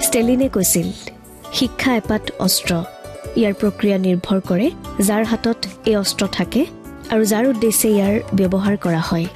ষ্টেলিনে কৈছিল, শিক্ষা এপাত অস্ত্ৰ। ইয়াৰ প্ৰক্ৰিয়া নিৰ্ভৰ কৰে যাৰ হাতত এই অস্ত্ৰ থাকে আৰু যাৰ উদ্দেশ্যে ইয়াৰ ব্যৱহাৰ কৰা হয়।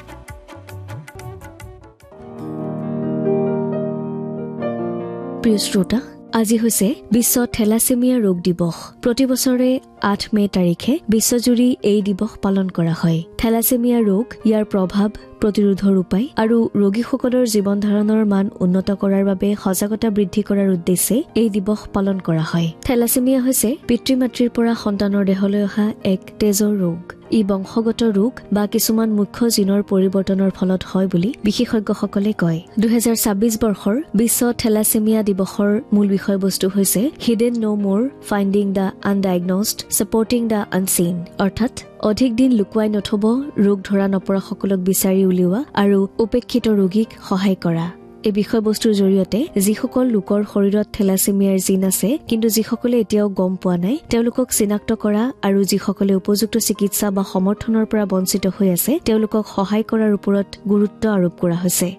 প্ৰিয় শ্ৰোতা, আজি হৈছে বিশ্ব থেলাছেমিয়া ৰোগ দিৱস। প্ৰতি বছৰে 8 মে তাৰিখে বিশ্বজুৰি এই দিৱস পালন কৰা হয়। থেলাছেমিয়া ৰোগ, ইয়াৰ প্ৰভাৱ, প্ৰতিৰোধৰ উপায় আৰু ৰোগীসকলৰ জীৱন ধাৰণৰ মান উন্নত কৰাৰ বাবে সজাগতা বৃদ্ধি কৰাৰ উদ্দেশ্যে এই দিৱস পালন কৰা হয়। থেলাছেমিয়া হৈছে পিতৃ-মাতৃৰ পৰা সন্তানৰ দেহলৈ অহা এক তেজৰ ৰোগ। ই বংশগত ৰোগ বা কিছুমান মুখ্য জিনৰ পৰিৱৰ্তনৰ ফলত হয় বুলি বিশেষজ্ঞসকলে কয়। 2026 বৰ্ষৰ বিশ্ব থেলাছেমিয়া দিৱসৰ মূল বিষয়বস্তু হৈছে হিডেন ন' মোৰ, finding the আনডায়াগন'জড, supporting the unseen, অৰ্থাৎ অধিক দিন লুকুৱাই নথব, ৰোগ ধৰা নপৰাসকলক বিচাৰি উলিওৱা আৰু উপেক্ষিত ৰোগীক সহায় কৰা। এই বিষয়বস্তুৰ জৰিয়তে যিসকল লোকৰ শৰীৰত থেলাছেমিয়াৰ জিন আছে কিন্তু যিসকলে এতিয়াও গম পোৱা নাই, তেওঁলোকক চিনাক্ত কৰা আৰু যিসকলে উপযুক্ত চিকিৎসা বা সমৰ্থনৰ পৰা বঞ্চিত হৈ আছে তেওঁলোকক সহায় কৰাৰ ওপৰত গুৰুত্ব আৰোপ কৰা হৈছে।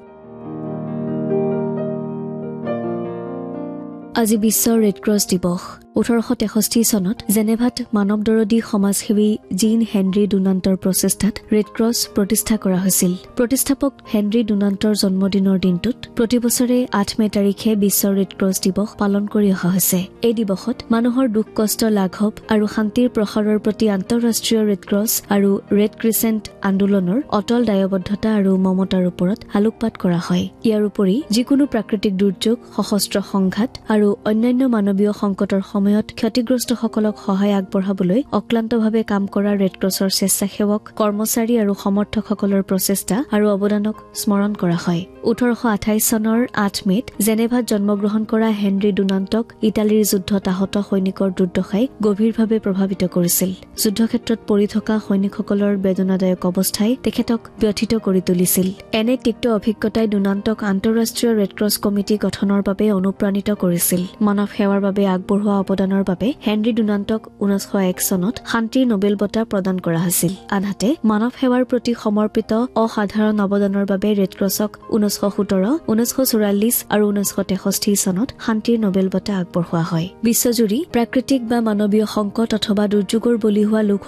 আজি বিশ্ব ৰেডক্ৰছ দিৱস। 1863 চনত জেনেভাত মানৱদৰদী সমাজসেৱী জিন হেনৰী ডুনান্টৰ প্ৰচেষ্টাত ৰেডক্ৰছ প্ৰতিষ্ঠা কৰা হৈছিল। প্ৰতিষ্ঠাপক হেনৰী ডুনান্টৰ জন্মদিনৰ দিনটোত প্ৰতি বছৰে 8 মে তাৰিখে বিশ্ব ৰেডক্ৰছ দিৱস পালন কৰি অহা হৈছে। এই দিৱসত মানুহৰ দুখ কষ্ট লাঘৱ আৰু শান্তিৰ প্ৰসাৰৰ প্ৰতি আন্তঃৰাষ্ট্ৰীয় ৰেডক্ৰছ আৰু ৰেড ক্ৰিচেণ্ট আন্দোলনৰ অটল দায়বদ্ধতা আৰু মমতাৰ ওপৰত আলোকপাত কৰা হয়। ইয়াৰ উপৰি যিকোনো প্ৰাকৃতিক দুৰ্যোগ, সশস্ত্ৰ সংঘাত আৰু অন্যান্য মানৱীয় সংকটৰ সময়ত ক্ষতিগ্ৰস্তসকলক সহায় আগবঢ়াবলৈ অক্লান্তভাৱে কাম কৰা ৰেডক্ৰছৰ স্বেচ্ছাসেৱক, কৰ্মচাৰী আৰু সমৰ্থকসকলৰ প্ৰচেষ্টা আৰু অৱদানক স্মৰণ কৰা হয়। 1828 চনৰ 8 মেত জেনেভাত জন্মগ্ৰহণ কৰা হেনৰী ডুনান্টক ইটালীৰ যুদ্ধত আহত সৈনিকৰ দুৰ্দশাই গভীৰভাৱে প্ৰভাৱিত কৰিছিল। যুদ্ধক্ষেত্ৰত পৰি থকা সৈনিকসকলৰ বেদনাদায়ক অৱস্থাই তেখেতক ব্যথিত কৰি তুলিছিল। এনে তিক্ত অভিজ্ঞতাই ডুনান্টক আন্তঃৰাষ্ট্ৰীয় ৰেডক্ৰছ কমিটি গঠনৰ বাবে অনুপ্ৰাণিত কৰিছিল। মানৱ সেৱাৰ বাবে আগবঢ়োৱা অৱদানৰ বাবে হেনৰী ডুনান্টক 1901 চনত শান্তিৰ নোবেল বঁটা প্ৰদান কৰা হৈছিল। আনহাতে মানৱ সেৱাৰ প্ৰতি সমৰ্পিত অসাধাৰণ অৱদানৰ বাবে ৰেডক্ৰছক 1917, 1944 আৰু 1963 চনত শান্তিৰ নোবেল বঁটা আগবঢ়োৱা হয়। বিশ্বজুৰি প্ৰাকৃতিক বা মানৱীয় সংকট অথবা দুৰ্যোগৰ বলি হোৱা লোক